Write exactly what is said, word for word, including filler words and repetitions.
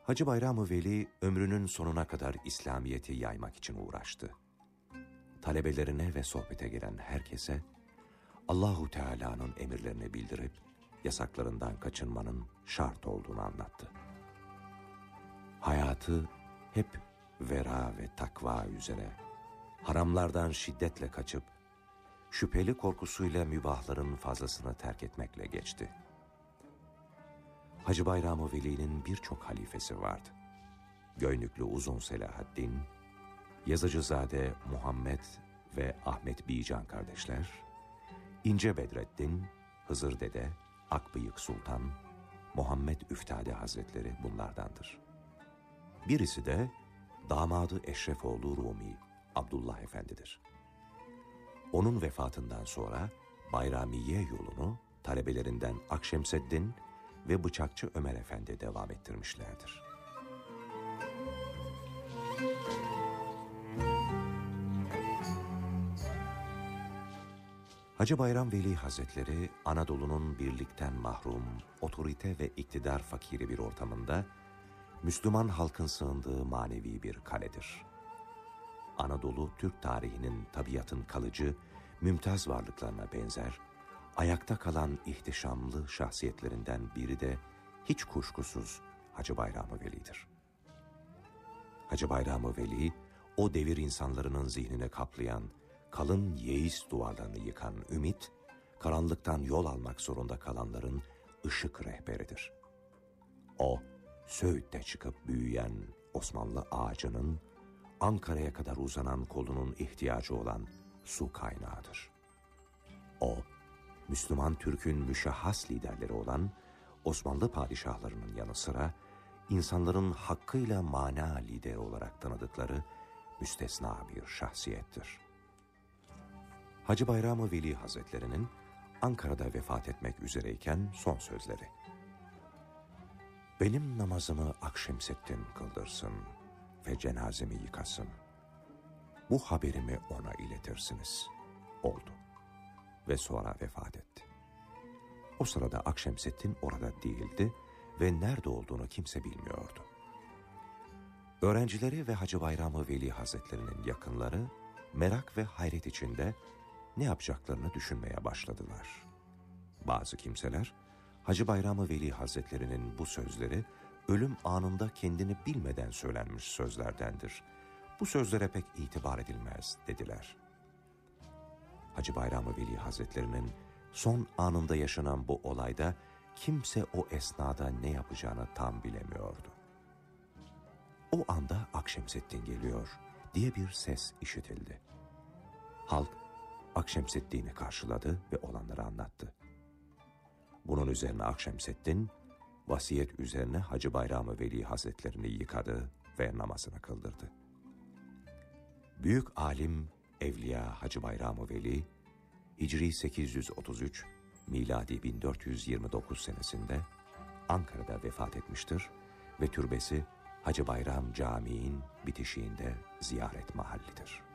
Hacı Bayram-ı Veli ömrünün sonuna kadar İslamiyet'i yaymak için uğraştı. Talebelerine ve sohbete gelen herkese Allahu Teala'nın emirlerini bildirip yasaklarından kaçınmanın şart olduğunu anlattı. Hayatı hep vera ve takva üzere, haramlardan şiddetle kaçıp, şüpheli korkusuyla mübahların fazlasını terk etmekle geçti. Hacı Bayram-ı Veli'nin birçok halifesi vardı. Göynüklü Uzun Selahaddin, Yazıcızade Muhammed ve Ahmet Bican kardeşler, İnce Bedreddin, Hızır Dede, Akbıyık Sultan, Muhammed Üftade Hazretleri bunlardandır. Birisi de damadı Eşrefoğlu Rumi, Abdullah Efendi'dir. Onun vefatından sonra Bayramiye yolunu talebelerinden Akşemseddin ve Bıçakçı Ömer Efendi devam ettirmişlerdir. Hacı Bayram Veli Hazretleri, Anadolu'nun birlikten mahrum, otorite ve iktidar fakiri bir ortamında, Müslüman halkın sığındığı manevi bir kaledir. Anadolu, Türk tarihinin tabiatın kalıcı, mümtaz varlıklarına benzer, ayakta kalan ihtişamlı şahsiyetlerinden biri de hiç kuşkusuz Hacı Bayram-ı Veli'dir. Hacı Bayram-ı Veli, o devir insanlarının zihnine kaplayan, kalın yeis duvarlarını yıkan ümit, karanlıktan yol almak zorunda kalanların ışık rehberidir. O, Söğüt'te çıkıp büyüyen Osmanlı ağacının, Ankara'ya kadar uzanan kolunun ihtiyacı olan su kaynağıdır. O, Müslüman Türk'ün müşahhas liderleri olan Osmanlı padişahlarının yanı sıra, insanların hakkıyla mana lideri olarak tanıdıkları müstesna bir şahsiyettir. Hacı Bayram-ı Veli Hazretlerinin Ankara'da vefat etmek üzereyken son sözleri: "Benim namazımı Akşemseddin kıldırsın ve cenazemi yıkasın. Bu haberimi ona iletirsiniz." oldu. Ve sonra vefat etti. O sırada Akşemseddin orada değildi ve nerede olduğunu kimse bilmiyordu. Öğrencileri ve Hacı Bayram-ı Veli Hazretlerinin yakınları merak ve hayret içinde ne yapacaklarını düşünmeye başladılar. Bazı kimseler, Hacı Bayram-ı Veli Hazretlerinin bu sözleri ölüm anında kendini bilmeden söylenmiş sözlerdendir. Bu sözlere pek itibar edilmez dediler. Hacı Bayram-ı Veli Hazretlerinin son anında yaşanan bu olayda kimse o esnada ne yapacağını tam bilemiyordu. O anda Akşemseddin geliyor diye bir ses işitildi. Halk Akşemseddin'i karşıladı ve olanları anlattı. Bunun üzerine Akşemseddin, vasiyet üzerine Hacı Bayram-ı Veli Hazretlerini yıkadı ve namazını kıldırdı. Büyük alim Evliya Hacı Bayram-ı Veli, Hicri sekiz yüz otuz üç, miladi bin dört yüz yirmi dokuz senesinde Ankara'da vefat etmiştir ve türbesi Hacı Bayram Camii'nin bitişiğinde ziyaret mahallidir.